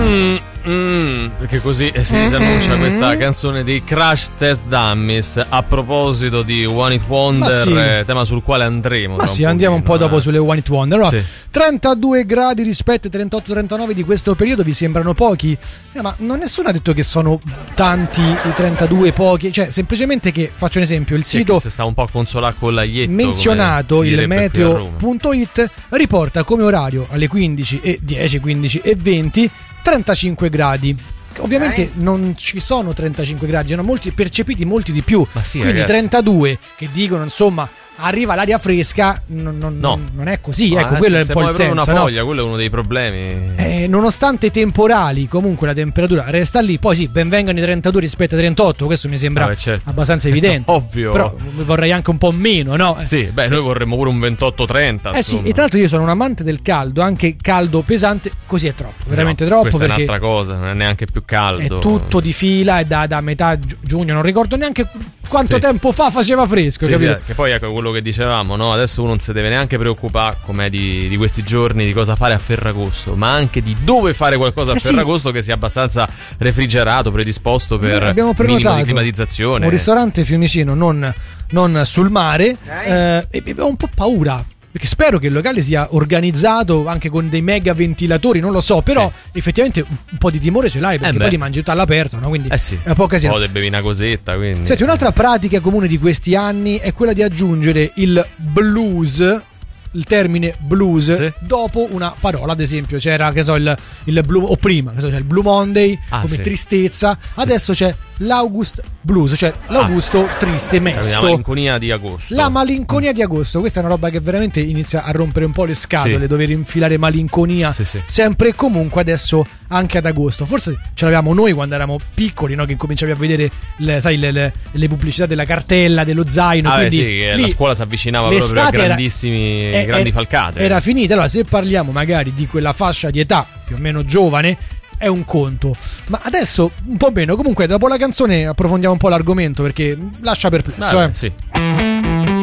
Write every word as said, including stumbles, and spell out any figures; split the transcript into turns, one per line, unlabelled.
Mm, mm, perché così eh, si disannuncia mm-hmm. questa canzone dei Crash Test Dummies. A proposito di One It Wonder, sì. eh, tema sul quale andremo.
Ma sì,
un
andiamo
pochino,
un po'
eh.
dopo sulle One It Wonder. Allora,
sì.
trentadue gradi rispetto ai trentotto trentanove di questo periodo vi sembrano pochi? Eh, ma non nessuno ha detto che sono tanti i trentadue pochi, cioè semplicemente che, faccio un esempio, il
sì,
sito
si sta un po' con sola con l'aglietto
menzionato, il meteo punto it, riporta come orario alle quindici e dieci, quindici e venti trentacinque gradi. Ovviamente eh? non ci sono trentacinque gradi, hanno molti percepiti molti di più.
Ma sì,
quindi
ragazzi.
trentadue che dicono insomma arriva l'aria fresca, non, non,
no.
non è così,
no,
ecco,
anzi,
quello è un po' il senso,
una
no?
foglia, quello è uno dei problemi.
Eh, nonostante i temporali, comunque la temperatura resta lì. Poi sì, ben vengano i trentadue rispetto ai trentotto, questo mi sembra
ah, certo.
abbastanza evidente.
Ovvio.
Però vorrei anche un po' meno, no?
Sì, beh, sì. Noi vorremmo pure un ventotto trenta.
Eh sì, e tra l'altro io sono un amante del caldo, anche caldo pesante, così è troppo, veramente
no,
troppo.
Questa
perché
è un'altra cosa, non è neanche più caldo.
È tutto di fila e da, da metà gi- giugno, non ricordo neanche quanto
sì.
tempo fa faceva fresco,
sì,
capito?
Sì, che poi ecco quello che dicevamo, no? Adesso uno non si deve neanche preoccupare, come di, di questi giorni, di cosa fare a Ferragosto, ma anche di dove fare qualcosa a
eh
Ferragosto
sì.
che sia abbiamente refrigerato, predisposto per
abbiamo
minimo di climatizzazione.
Un ristorante fiumicino non, non sul mare, eh, e ho un po' paura. Perché spero che il locale sia organizzato anche con dei mega ventilatori, non lo so, però sì. effettivamente un po' di timore ce l'hai, perché eh poi li mangi tutto all'aperto, no? Quindi
eh sì.
è un po' casino.
Un po' bevi una cosetta, quindi.
Senti, un'altra pratica comune di questi anni è quella di aggiungere il blues, il termine blues, sì. dopo una parola. Ad esempio c'era, che so, il, il blue, o prima, che so, c'è il Blue Monday
ah,
come
sì.
tristezza, adesso sì. c'è l'August Blues, cioè l'Augusto ah. triste, mesto.
La malinconia di agosto.
La malinconia mm. di agosto. Questa è una roba che veramente inizia a rompere un po' le scatole, sì. dover infilare malinconia
sì, sì.
sempre e comunque adesso anche ad agosto. Forse ce l'avevamo noi quando eravamo piccoli, no? Che cominciavi a vedere le, sai, le, le, le pubblicità della cartella, dello zaino.
Ah,
quindi
beh, sì,
lì,
la scuola si avvicinava proprio a grandissimi
era,
grandi
era,
falcate.
Era finita. Allora, se parliamo magari di quella fascia di età più o meno giovane, è un conto, ma adesso un po' meno. Comunque dopo la canzone approfondiamo un po' l'argomento, perché lascia perplesso.
Vabbè,
eh.
sì.